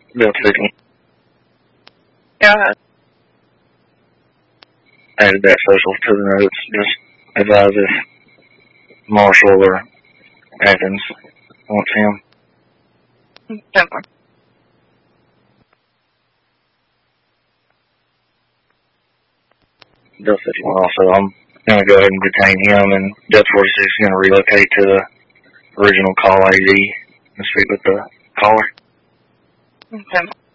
Bill Tiffany. Yeah. Added that social to the notes. Just advise if Marshall or Athens wants him. Definitely. Bill 51 also. I'm going to go ahead and detain him, and Delta 46 is going to relocate to the original call ID and speak with the caller. Definitely.